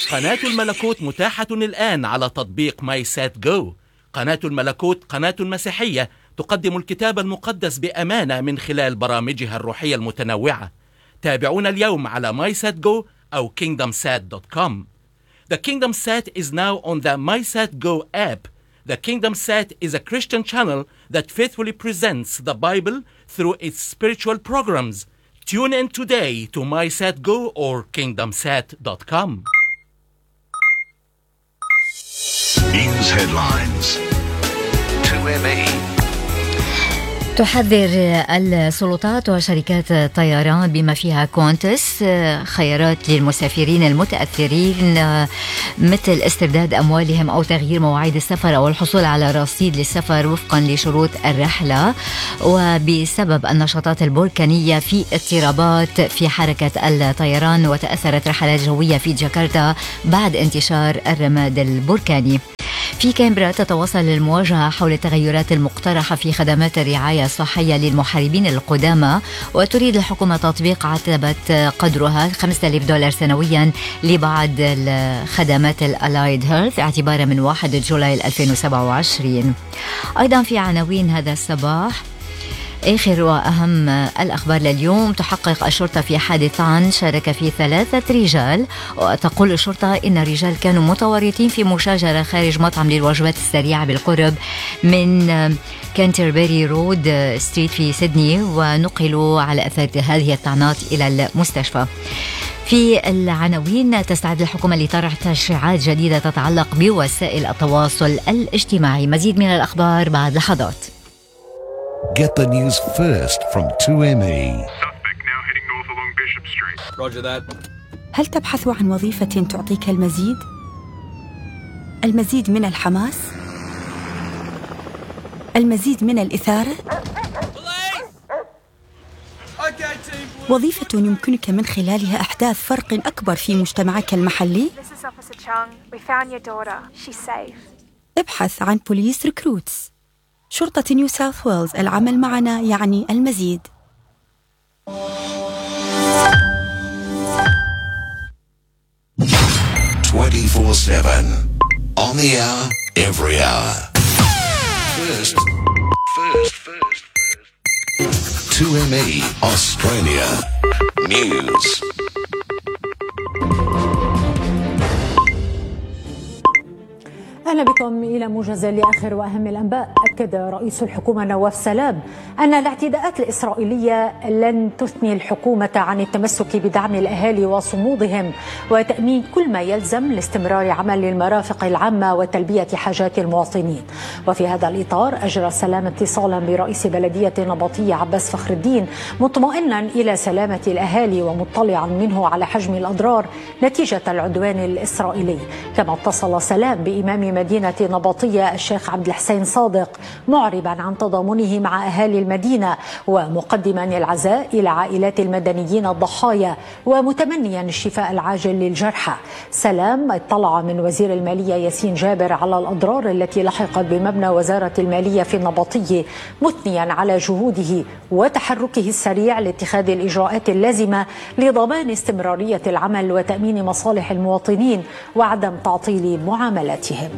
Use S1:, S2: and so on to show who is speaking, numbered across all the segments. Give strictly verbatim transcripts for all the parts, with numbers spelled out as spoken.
S1: قناة الملكوت متاحة الآن على تطبيق ماي سات جو. قناة الملكوت قناة مسيحية تقدم الكتاب المقدس بأمانة من خلال برامجها الروحية المتنوعة. تابعونا اليوم على ماي سات جو أو كينغدم سات دوت كوم. The KingdomSat is now on the MySatGo app. The KingdomSat is a Christian channel that faithfully presents the Bible through its spiritual programs. Tune in today to MySatGo or kingdom sat dot com.
S2: News headlines. two M E.
S3: تحذر السلطات وشركات الطيران بما فيها كونتس خيارات للمسافرين المتأثرين مثل استرداد أموالهم أو تغيير مواعيد السفر أو الحصول على رصيد للسفر وفقا لشروط الرحلة. وبسبب النشاطات البركانية في اضطرابات في حركة الطيران، وتأثرت رحلات جوية في جاكرتا بعد انتشار الرماد البركاني. في كامبرا تتواصل المواجهة حول التغيرات المقترحة في خدمات الرعاية الصحية للمحاربين القدامى، وتريد الحكومة تطبيق عتبة قدرها خمسة آلاف دولار سنويا لبعض الخدمات الألايد هيلث اعتبارا من واحد جولاي ألفين وسبعة وعشرين. أيضا في عناوين هذا الصباح آخر وأهم الأخبار لليوم: تحقق الشرطة في حادثان شارك فيه ثلاثة رجال، وتقول الشرطة إن الرجال كانوا متورطين في مشاجرة خارج مطعم للوجبات السريعة بالقرب من كانتربري رود ستريت في سيدني، ونقلوا على أثر هذه الطعنات إلى المستشفى. في العناوين: تستعد الحكومة لطرح تشريعات جديدة تتعلق بوسائل التواصل الاجتماعي. مزيد من الأخبار بعد لحظات.
S2: Get the news first from two M E.
S4: Suspect now heading north along Bishop Street. Roger that.
S5: هل تبحث عن وظيفة تعطيك المزيد؟ المزيد من الحماس؟ المزيد من الإثارة؟ وظيفة يمكنك من خلالها إحداث فرق أكبر في مجتمعك المحلي؟ ابحث عن بوليس ريكروتس. شرطة نيو ساوث ويلز، العمل معنا يعني المزيد.
S2: twenty-four seven on the hour, every hour. First, first, first, first. two M E Australia News.
S6: أهلا بكم إلى موجز لآخر وأهم الأنباء. أكد رئيس الحكومة نواف سلام أن الاعتداءات الإسرائيلية لن تثني الحكومة عن التمسك بدعم الأهالي وصمودهم وتأمين كل ما يلزم لاستمرار عمل المرافق العامة وتلبية حاجات المواطنين. وفي هذا الإطار أجرى سلام اتصالا برئيس بلدية نبطية عباس فخر الدين مطمئنا إلى سلامة الأهالي ومطلعا منه على حجم الأضرار نتيجة العدوان الإسرائيلي. كما اتصل سلام بإمام مدينة نبطية الشيخ عبد الحسين صادق معربا عن تضامنه مع أهالي المدينة ومقدما العزاء إلى عائلات المدنيين الضحايا ومتمنيا الشفاء العاجل للجرحى. سلام اطلع من وزير المالية ياسين جابر على الأضرار التي لحقت بمبنى وزارة المالية في النبطية، مثنيا على جهوده وتحركه السريع لاتخاذ الإجراءات اللازمة لضمان استمرارية العمل وتأمين مصالح المواطنين وعدم تعطيل معاملاتهم.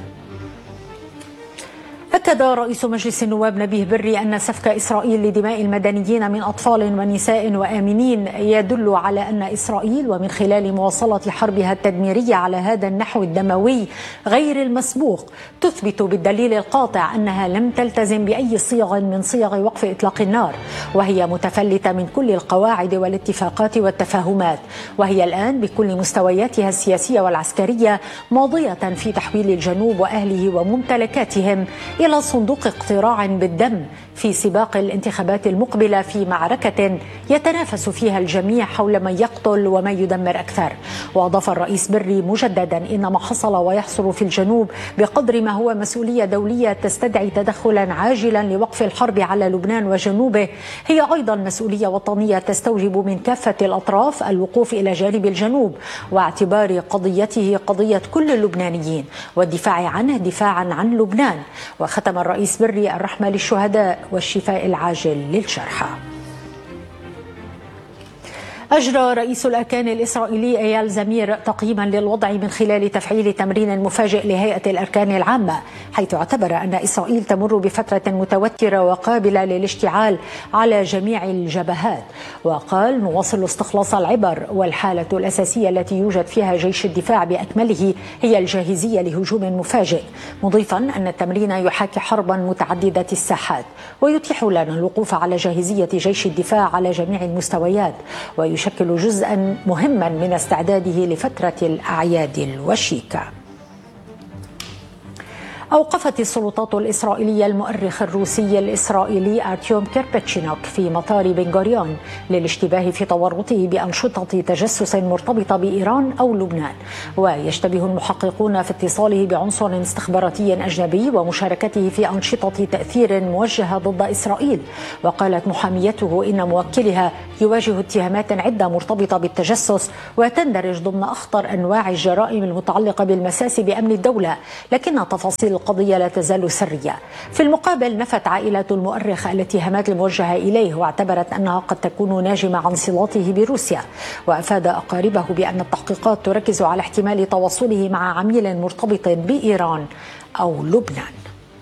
S6: أكد رئيس مجلس النواب نبيه بري أن سفك إسرائيل لدماء المدنيين من أطفال ونساء وآمنين يدل على أن إسرائيل ومن خلال مواصلة حربها التدميرية على هذا النحو الدموي غير المسبوق تثبت بالدليل القاطع أنها لم تلتزم بأي صيغ من صيغ وقف إطلاق النار، وهي متفلتة من كل القواعد والاتفاقات والتفاهمات، وهي الآن بكل مستوياتها السياسية والعسكرية ماضية في تحويل الجنوب وأهله وممتلكاتهم إلى صندوق اقتراع بالدم في سباق الانتخابات المقبلة في معركة يتنافس فيها الجميع حول من يقتل ومن يدمر أكثر. وأضاف الرئيس بري مجددا إن ما حصل ويحصل في الجنوب بقدر ما هو مسؤولية دولية تستدعي تدخلا عاجلا لوقف الحرب على لبنان وجنوبه، هي أيضا مسؤولية وطنية تستوجب من كافة الأطراف الوقوف إلى جانب الجنوب واعتبار قضيته قضية كل اللبنانيين والدفاع عنه دفاعا عن لبنان. وختم الرئيس بري الرحمة للشهداء والشفاء العاجل للجرحى. أجرى رئيس الأركان الإسرائيلي إيال زمير تقييما للوضع من خلال تفعيل تمرين مفاجئ لهيئة الأركان العامة، حيث اعتبر أن إسرائيل تمر بفترة متوترة وقابلة للاشتعال على جميع الجبهات. وقال: نواصل استخلاص العبر، والحالة الأساسية التي يوجد فيها جيش الدفاع بأكمله هي الجاهزية لهجوم مفاجئ، مضيفا أن التمرين يحاكي حربا متعددة الساحات ويتيح لنا الوقوف على جاهزية جيش الدفاع على جميع المستويات، ويشكل جزءا مهما من استعداده لفترة الأعياد الوشيكة. أوقفت السلطات الإسرائيلية المؤرخ الروسي الإسرائيلي أرتيوم كيربتشينوك في مطار بن غوريون للاشتباه في تورطه بأنشطة تجسس مرتبطة بإيران أو لبنان، ويشتبه المحققون في اتصاله بعنصر استخباراتي أجنبي ومشاركته في أنشطة تأثير موجهة ضد إسرائيل. وقالت محاميته إن موكلها يواجه اتهامات عدة مرتبطة بالتجسس وتندرج ضمن أخطر أنواع الجرائم المتعلقة بالمساس بأمن الدولة، لكن تفاصيل القضية لا تزال سرية. في المقابل نفت عائلة المؤرخ الاتهامات الموجهة إليه، واعتبرت أنها قد تكون ناجمة عن صلاته بروسيا، وأفاد أقاربه بأن التحقيقات تركز على احتمال تواصله مع عميل مرتبط بإيران أو لبنان.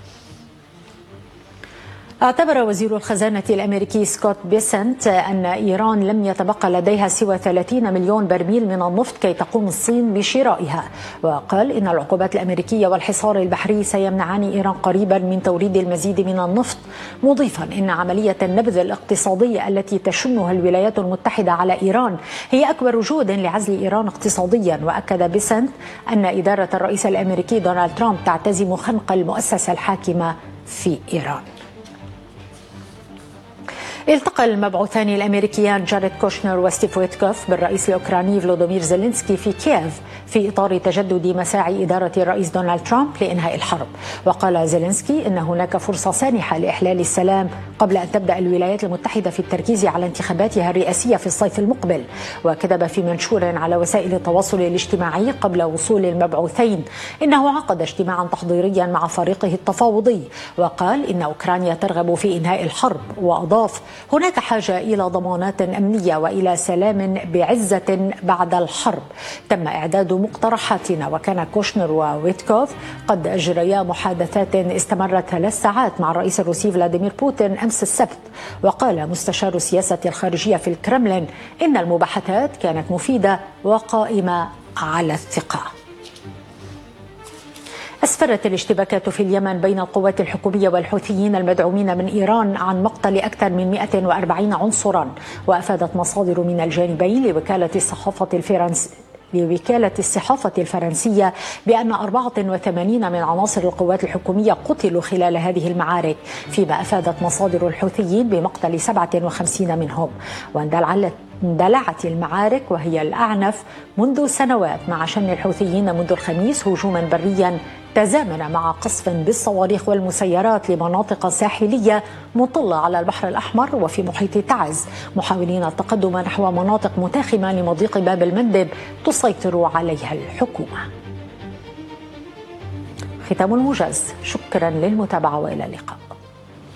S6: اعتبر وزير الخزانة الأمريكي سكوت بيسنت أن إيران لم يتبقى لديها سوى ثلاثين مليون برميل من النفط كي تقوم الصين بشرائها، وقال إن العقوبات الأمريكية والحصار البحري سيمنعان إيران قريبا من توريد المزيد من النفط، مضيفا إن عملية النبذ الاقتصادية التي تشنها الولايات المتحدة على إيران هي أكبر جهد لعزل إيران اقتصاديا. وأكد بيسنت أن إدارة الرئيس الأمريكي دونالد ترامب تعتزم خنق المؤسسة الحاكمة في إيران. التقى المبعوثان الأمريكيان جاريد كوشنر وستيف ويتكوف بالرئيس الأوكراني فلودومير زيلينسكي في كييف في إطار تجدد مساعي إدارة الرئيس دونالد ترامب لإنهاء الحرب. وقال زيلينسكي إن هناك فرصة سانحة لإحلال السلام قبل أن تبدأ الولايات المتحدة في التركيز على انتخاباتها الرئاسية في الصيف المقبل. وكتب في منشور على وسائل التواصل الاجتماعي قبل وصول المبعوثين إنه عقد اجتماعا تحضيريا مع فريقه التفاوضي، وقال إن أوكرانيا ترغب في إنهاء الحرب. وأضاف: هناك حاجة إلى ضمانات أمنية وإلى سلام بعزة بعد الحرب. تم إعداد مقترحاتنا. وكان كوشنر وويتكوف قد أجريا محادثات استمرت ثلاث ساعات مع الرئيس الروسي فلاديمير بوتين أمس السبت. وقال مستشار السياسة الخارجية في الكرملين إن المباحثات كانت مفيدة وقائمة على الثقة. أسفرت الاشتباكات في اليمن بين القوات الحكومية والحوثيين المدعومين من إيران عن مقتل أكثر من مئة وأربعين عنصرا. وأفادت مصادر من الجانبين لوكالة الصحافة الفرنسية لوكالة الصحافة الفرنسية بأن أربعة وثمانين من عناصر القوات الحكومية قتلوا خلال هذه المعارك، فيما أفادت مصادر الحوثيين بمقتل سبعة وخمسين منهم. واندلعت المعارك وهي الأعنف منذ سنوات مع شن الحوثيين منذ الخميس هجوما بريا تزامن مع قصف بالصواريخ والمسيرات لمناطق ساحلية مطلة على البحر الأحمر وفي محيط تعز، محاولين التقدم نحو مناطق متاخمة لمضيق باب المندب تسيطر عليها الحكومة. ختام الموجز، شكرا للمتابعة وإلى اللقاء.